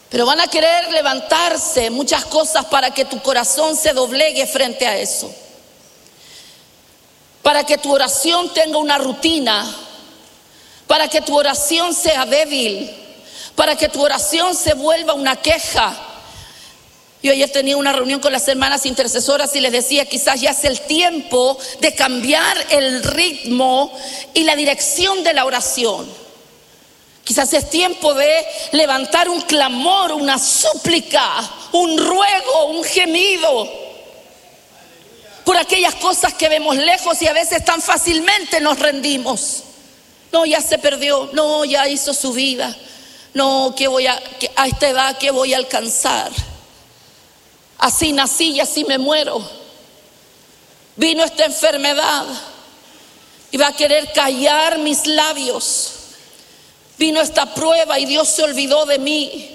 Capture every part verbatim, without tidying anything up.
Pero van a querer levantarse muchas cosas para que tu corazón se doblegue frente a eso. Para que tu oración tenga una rutina. Para que tu oración sea débil. Para que tu oración se vuelva una queja. Yo ayer tenía una reunión con las hermanas intercesoras y les decía, quizás ya es el tiempo de cambiar el ritmo y la dirección de la oración. Quizás es tiempo de levantar un clamor, una súplica, un ruego, un gemido por aquellas cosas que vemos lejos y a veces tan fácilmente nos rendimos. No, ya se perdió, no, ya hizo su vida, no, ¿qué voy a, qué, a esta edad qué voy a alcanzar? Así nací y así me muero. Vino esta enfermedad y va a querer callar mis labios. Vino esta prueba y Dios se olvidó de mí.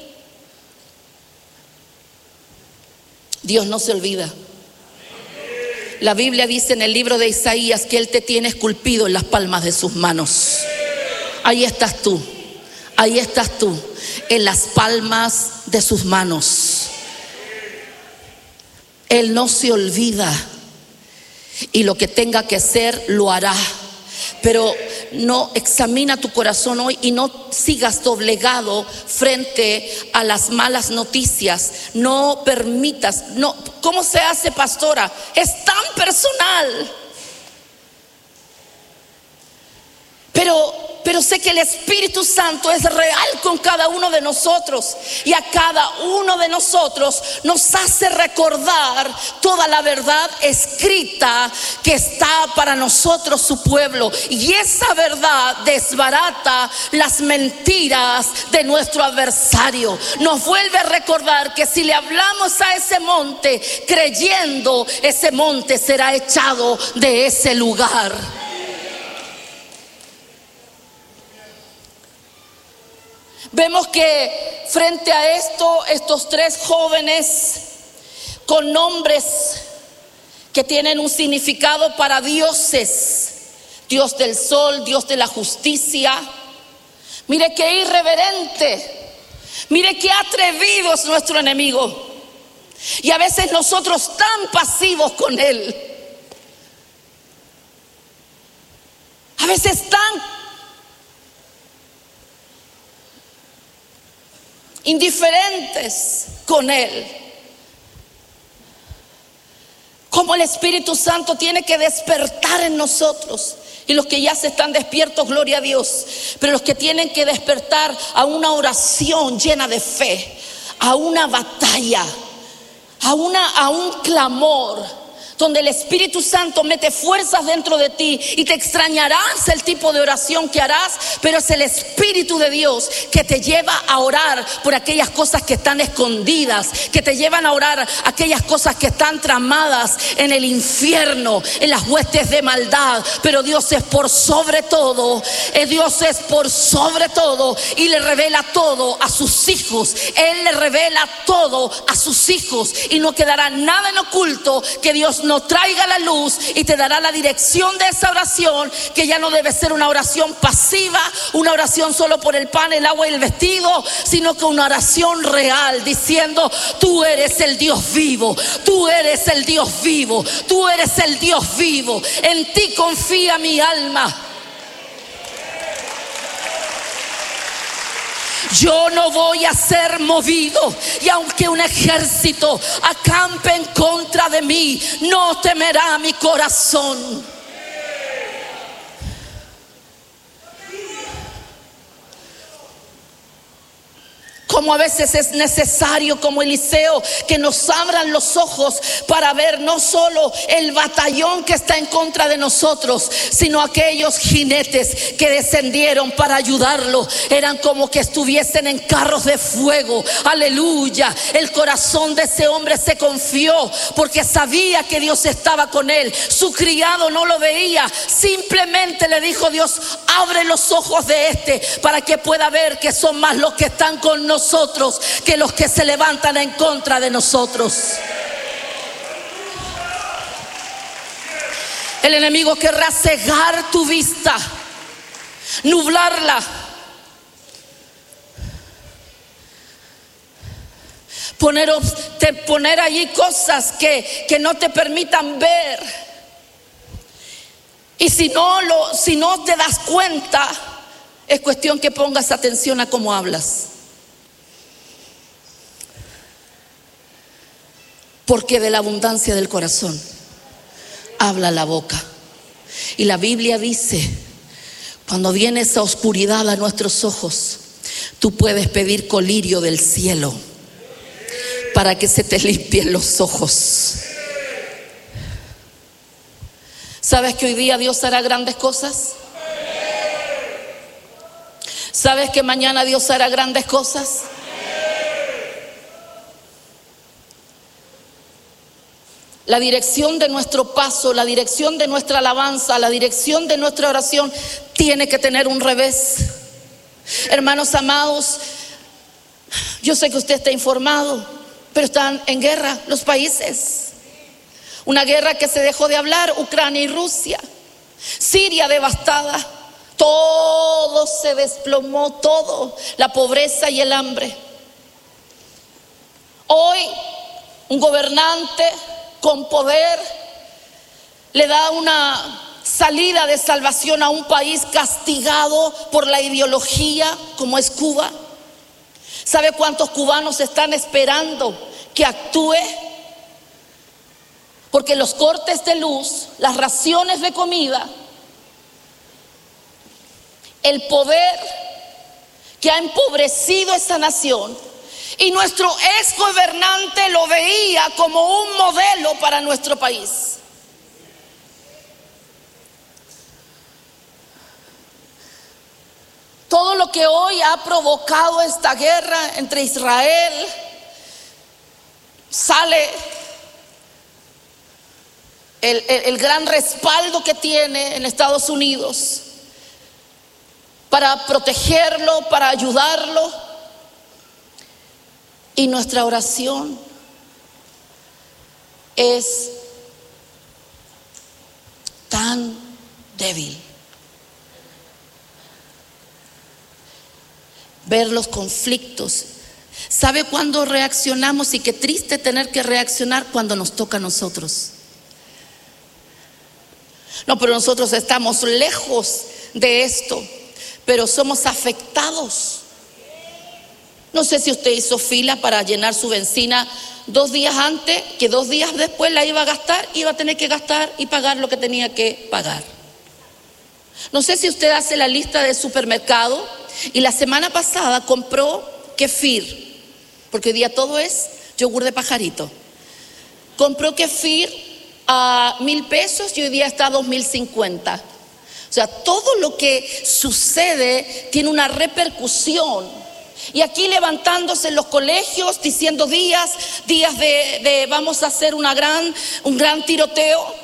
Dios no se olvida. La Biblia dice en el libro de Isaías que Él te tiene esculpido en las palmas de sus manos. Ahí estás tú, ahí estás tú, en las palmas de sus manos. Él no se olvida y lo que tenga que hacer lo hará. Pero no, examina tu corazón hoy y no sigas doblegado frente a las malas noticias. No permitas, no, ¿cómo se hace, pastora? Es tan personal. Pero, pero sé que el Espíritu Santo es real con cada uno de nosotros y a cada uno de nosotros nos hace recordar toda la verdad escrita que está para nosotros, su pueblo. Y esa verdad desbarata las mentiras de nuestro adversario. Nos vuelve a recordar que si le hablamos a ese monte creyendo, ese monte será echado de ese lugar. Vemos que frente a esto, estos tres jóvenes con nombres que tienen un significado para dioses, Dios del sol, Dios de la justicia. Mire qué irreverente, mire qué atrevido es nuestro enemigo. Y a veces nosotros tan pasivos con él, a veces tan indiferentes con él. Como el Espíritu Santo tiene que despertar en nosotros. Y los que ya se están despiertos, gloria a Dios. Pero los que tienen que despertar a una oración llena de fe, a una batalla, a, una, a un clamor, donde el Espíritu Santo mete fuerzas dentro de ti y te extrañarás el tipo de oración que harás, pero es el Espíritu de Dios que te lleva a orar por aquellas cosas que están escondidas, que te llevan a orar aquellas cosas que están tramadas en el infierno, en las huestes de maldad. Pero Dios es por sobre todo, eh, Dios es por sobre todo y le revela todo a sus hijos. Él le revela todo a sus hijos y no quedará nada en oculto que Dios no traiga la luz, y te dará la dirección de esa oración, que ya no debe ser una oración pasiva, una oración solo por el pan, el agua y el vestido, sino que una oración real, diciendo: tú eres el Dios vivo, tú eres el Dios vivo, tú eres el Dios vivo, en ti confía mi alma. Yo no voy a ser movido, y aunque un ejército acampe en contra de mí, no temerá mi corazón. Como a veces es necesario, como Eliseo, que nos abran los ojos para ver no solo el batallón que está en contra de nosotros, sino aquellos jinetes que descendieron para ayudarlo. Eran como que estuviesen en carros de fuego. Aleluya. El corazón de ese hombre se confió porque sabía que Dios estaba con él. Su criado no lo veía. Simplemente le dijo Dios: abre los ojos de este para que pueda ver que son más los que están con nosotros nosotros que los que se levantan en contra de nosotros. El enemigo querrá cegar tu vista, nublarla. Poner, te, poner allí cosas que, que no te permitan ver. Y si no, lo, si no te das cuenta, es cuestión que pongas atención a cómo hablas. Porque de la abundancia del corazón habla la boca. Y la Biblia dice, cuando viene esa oscuridad a nuestros ojos, tú puedes pedir colirio del cielo para que se te limpien los ojos. ¿Sabes que hoy día Dios hará grandes cosas? ¿Sabes que mañana Dios hará grandes cosas? La dirección de nuestro paso, la dirección de nuestra alabanza, la dirección de nuestra oración tiene que tener un revés. Hermanos amados, yo sé que usted está informado, pero están en guerra los países. Una guerra que se dejó de hablar, Ucrania y Rusia. Siria devastada, todo se desplomó, todo, la pobreza y el hambre. Hoy un gobernante con poder le da una salida de salvación a un país castigado por la ideología como es Cuba. ¿Sabe cuántos cubanos están esperando que actúe? Porque los cortes de luz, las raciones de comida, el poder que ha empobrecido esa nación, y nuestro ex gobernante lo veía como un modelo para nuestro país. Todo lo que hoy ha provocado esta guerra entre Israel sale el, el, el gran respaldo que tiene en Estados Unidos para protegerlo, para ayudarlo. Y nuestra oración es tan débil. Ver los conflictos. ¿Sabe cuándo reaccionamos? Y qué triste tener que reaccionar cuando nos toca a nosotros. No, pero nosotros estamos lejos de esto, pero somos afectados. No sé si usted hizo fila para llenar su benzina dos días antes, que dos días después la iba a gastar, iba a tener que gastar y pagar lo que tenía que pagar. No sé si usted hace la lista de supermercado y la semana pasada compró kefir, porque hoy día todo es yogur de pajarito. Compró kefir a mil pesos y hoy día está a dos mil cincuenta. O sea, todo lo que sucede tiene una repercusión. Y aquí levantándose en los colegios diciendo días, días de, de vamos a hacer una gran, un gran tiroteo.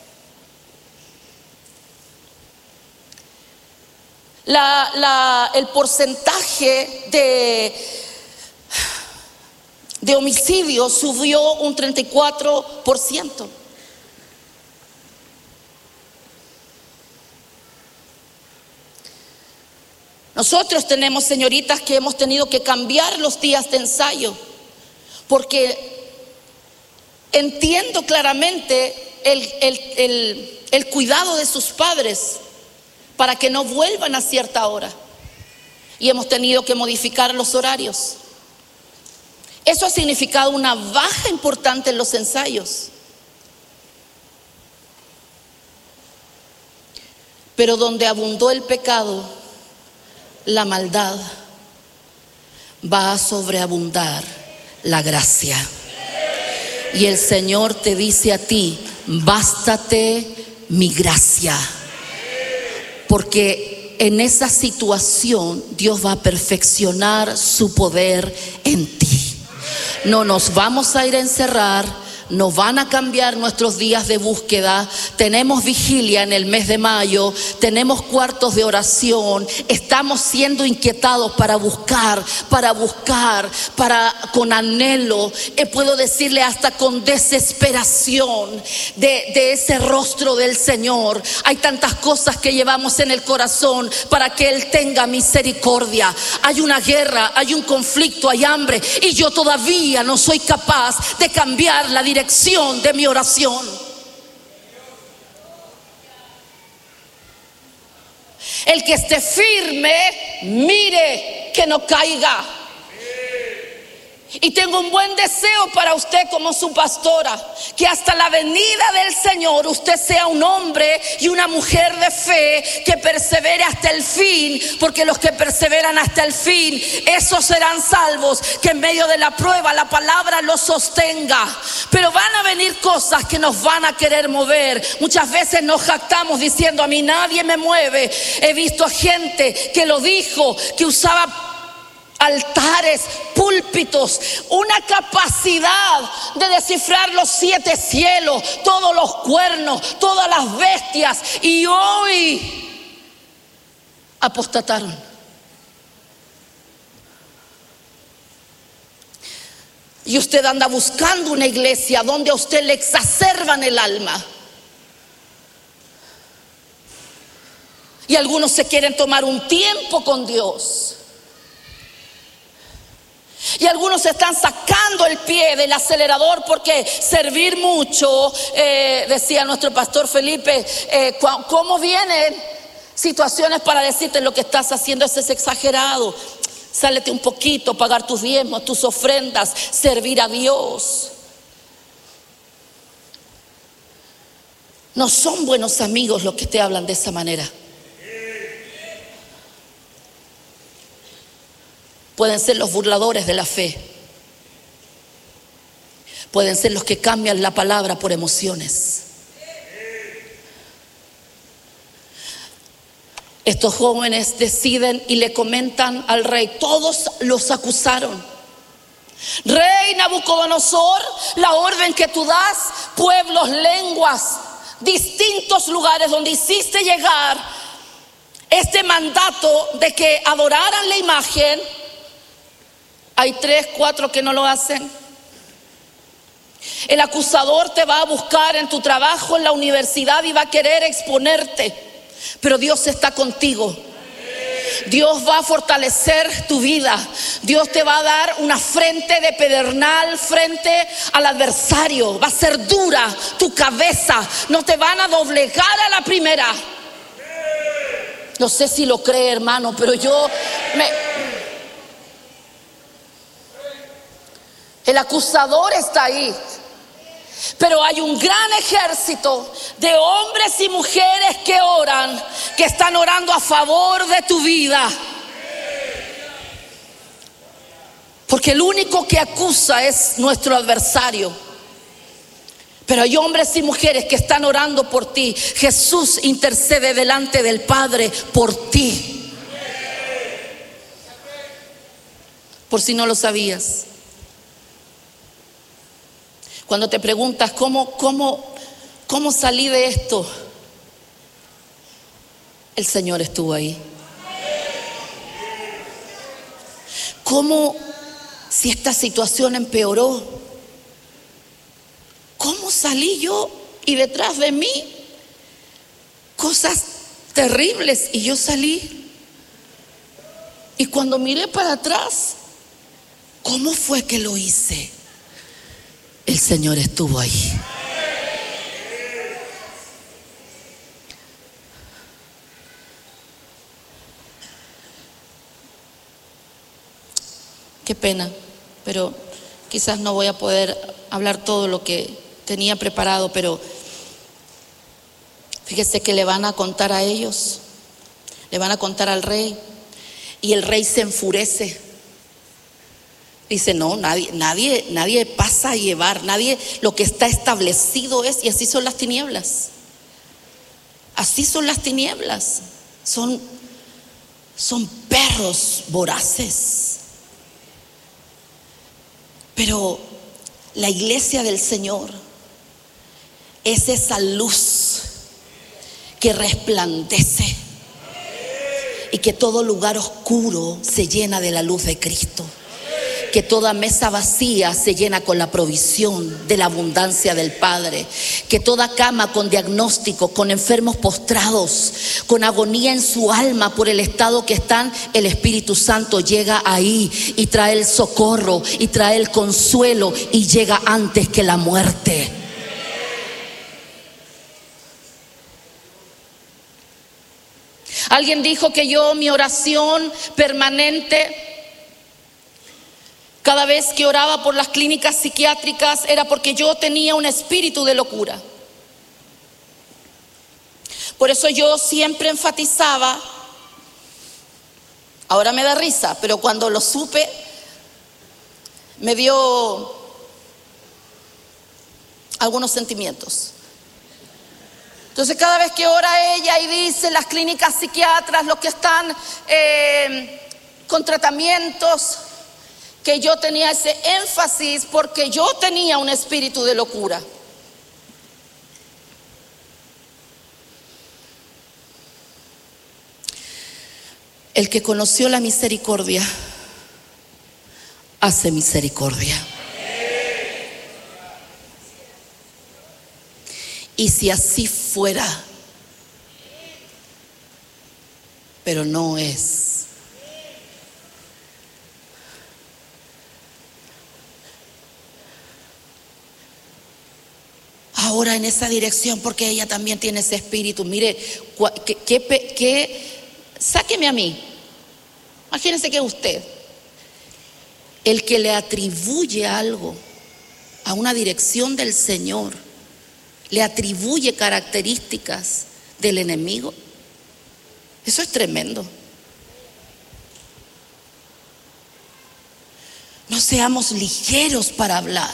La, la, el porcentaje de, de homicidios subió un treinta y cuatro por ciento. Nosotros tenemos señoritas que hemos tenido que cambiar los días de ensayo porque entiendo claramente el, el, el, el cuidado de sus padres para que no vuelvan a cierta hora y hemos tenido que modificar los horarios. Eso ha significado una baja importante en los ensayos. Pero donde abundó el pecado, la maldad, va a sobreabundar la gracia. Y el Señor te dice a ti, bástate mi gracia. Porque en esa situación Dios va a perfeccionar su poder en ti. No nos vamos a ir a encerrar, no van a cambiar nuestros días de búsqueda, tenemos vigilia en el mes de mayo, tenemos cuartos de oración, estamos siendo inquietados para buscar, para buscar, para con anhelo, eh, puedo decirle hasta con desesperación de, de ese rostro del Señor. Hay tantas cosas que llevamos en el corazón para que Él tenga misericordia. Hay una guerra, hay un conflicto, hay hambre, y yo todavía no soy capaz de cambiar la dirección de mi oración. El que esté firme, mire que no caiga. Y tengo un buen deseo para usted como su pastora, que hasta la venida del Señor usted sea un hombre y una mujer de fe que persevere hasta el fin, porque los que perseveran hasta el fin, esos serán salvos. Que en medio de la prueba la palabra los sostenga. Pero van a venir cosas que nos van a querer mover. Muchas veces nos jactamos diciendo: a mí nadie me mueve. He visto a gente que lo dijo, que usaba altares, púlpitos, una capacidad de descifrar los siete cielos, todos los cuernos, todas las bestias, y hoy apostataron. Y usted anda buscando una iglesia donde a usted le exacerban el alma. Y algunos se quieren tomar un tiempo con Dios. Y algunos se están sacando el pie del acelerador, porque servir mucho, eh, decía nuestro pastor Felipe, eh, ¿cómo vienen situaciones para decirte lo que estás haciendo es exagerado? Sálete un poquito, pagar tus diezmos, tus ofrendas, servir a Dios. No son buenos amigos los que te hablan de esa manera. Pueden ser los burladores de la fe. Pueden ser los que cambian la palabra por emociones. Estos jóvenes deciden y le comentan al rey. Todos los acusaron. Rey Nabucodonosor, la orden que tú das, pueblos, lenguas, distintos lugares donde hiciste llegar este mandato de que adoraran la imagen, hay tres, cuatro que no lo hacen. El acusador te va a buscar en tu trabajo, en la universidad, y va a querer exponerte. Pero Dios está contigo. Dios va a fortalecer tu vida. Dios te va a dar una frente de pedernal frente al adversario. Va a ser dura tu cabeza. No te van a doblegar a la primera. No sé si lo cree, hermano, pero yo me... El acusador está ahí, pero hay un gran ejército de hombres y mujeres que oran, que están orando a favor de tu vida. Porque el único que acusa es nuestro adversario. Pero hay hombres y mujeres que están orando por ti. Jesús intercede delante del Padre por ti. Por si no lo sabías. Cuando te preguntas cómo, cómo, cómo salí de esto, el Señor estuvo ahí. ¿Cómo, si esta situación empeoró, cómo salí yo y detrás de mí cosas terribles y yo salí? Y cuando miré para atrás, ¿cómo fue que lo hice? El Señor estuvo ahí. Qué pena, pero quizás no voy a poder hablar todo lo que tenía preparado, pero fíjese que le van a contar a ellos, le van a contar al rey, y el rey se enfurece. Dice: no, nadie, nadie, nadie pasa a llevar, nadie, lo que está establecido es, y así son las tinieblas. Así son las tinieblas. Son, son perros voraces. Pero la iglesia del Señor es esa luz que resplandece y que todo lugar oscuro se llena de la luz de Cristo. Que toda mesa vacía se llena con la provisión de la abundancia del Padre. Que toda cama con diagnóstico, con enfermos postrados, con agonía en su alma por el estado que están, el Espíritu Santo llega ahí y trae el socorro y trae el consuelo y llega antes que la muerte. Alguien dijo que yo, mi oración permanente, cada vez que oraba por las clínicas psiquiátricas, era porque yo tenía un espíritu de locura. Por eso yo siempre enfatizaba, ahora me da risa, pero cuando lo supe, me dio algunos sentimientos. Entonces cada vez que ora ella y dice las clínicas psiquiatras, los que están eh, con tratamientos, que yo tenía ese énfasis porque yo tenía un espíritu de locura. El que conoció la misericordia hace misericordia. Y si así fuera, pero no es. Ahora en esa dirección, porque ella también tiene ese espíritu. Mire, que, que, que sáqueme a mí. Imagínense que usted, el que le atribuye algo a una dirección del Señor, le atribuye características del enemigo. Eso es tremendo. No seamos ligeros para hablar.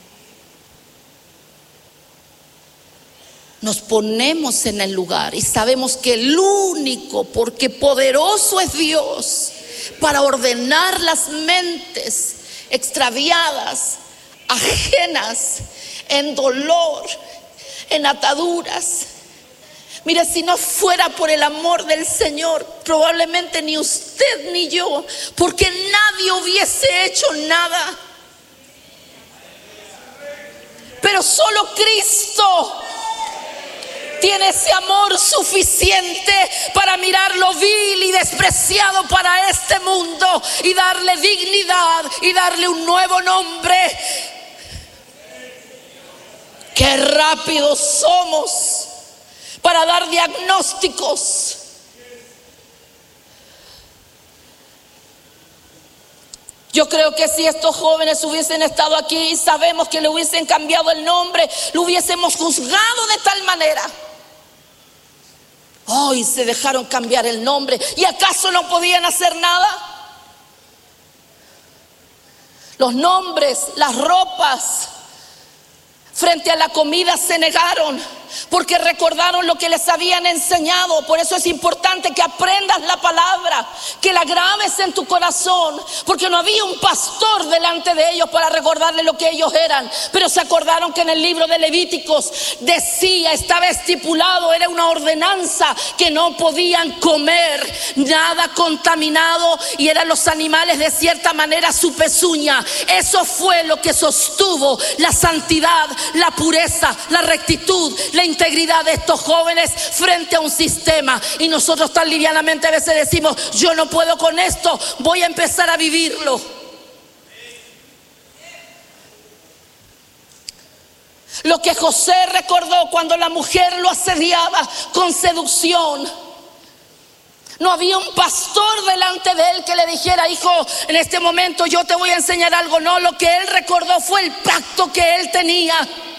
Nos ponemos en el lugar y sabemos que el único, porque poderoso es Dios para ordenar las mentes extraviadas, ajenas, en dolor, en ataduras. Mire, si no fuera por el amor del Señor, probablemente ni usted ni yo, porque nadie hubiese hecho nada. Pero solo Cristo tiene ese amor suficiente para mirar lo vil y despreciado para este mundo y darle dignidad y darle un nuevo nombre. Qué rápidos somos para dar diagnósticos. Yo creo que si estos jóvenes hubiesen estado aquí, sabemos que le hubiesen cambiado el nombre, lo hubiésemos juzgado de tal manera. Hoy se dejaron cambiar el nombre. ¿Y acaso no podían hacer nada? Los nombres, las ropas, frente a la comida se negaron, porque recordaron lo que les habían enseñado. Por eso es importante que aprendas la palabra, que la grabes en tu corazón, porque no había un pastor delante de ellos para recordarles lo que ellos eran. Pero se acordaron que en el libro de Levíticos decía, estaba estipulado, era una ordenanza, que no podían comer nada contaminado, y eran los animales de cierta manera su pezuña. Eso fue lo que sostuvo la santidad, la pureza, la rectitud, la integridad de estos jóvenes frente a un sistema. Y nosotros tan livianamente a veces decimos, yo no puedo con esto, voy a empezar a vivirlo. Lo que José recordó cuando la mujer lo asediaba con seducción. No había un pastor delante de él que le dijera, hijo, en este momento yo te voy a enseñar algo. No, lo que él recordó fue el pacto que él tenía.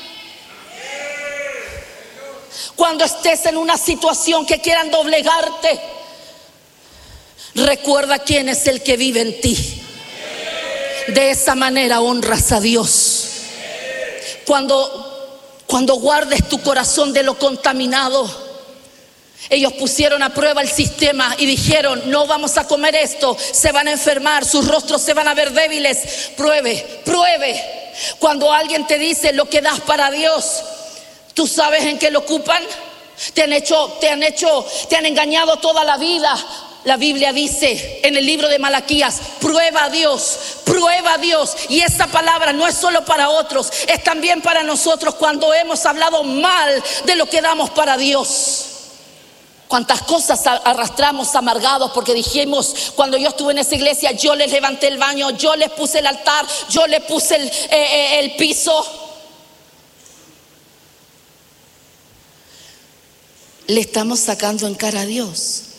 Cuando estés en una situación que quieran doblegarte, recuerda quién es el que vive en ti. De esa manera honras a Dios. Cuando, cuando guardes tu corazón de lo contaminado. Ellos pusieron a prueba el sistema y dijeron, no vamos a comer esto, se van a enfermar, sus rostros se van a ver débiles. Pruebe, pruebe. Cuando alguien te dice lo que das para Dios, ¿tú sabes en qué lo ocupan? Te han hecho, te han hecho, te han engañado toda la vida. La Biblia dice en el libro de Malaquías: prueba a Dios, prueba a Dios. Y esa palabra no es solo para otros, es también para nosotros cuando hemos hablado mal de lo que damos para Dios. Cuántas cosas arrastramos amargados porque dijimos: cuando yo estuve en esa iglesia, yo les levanté el baño, yo les puse el altar, yo les puse el, eh, el piso. Le estamos sacando en cara a Dios.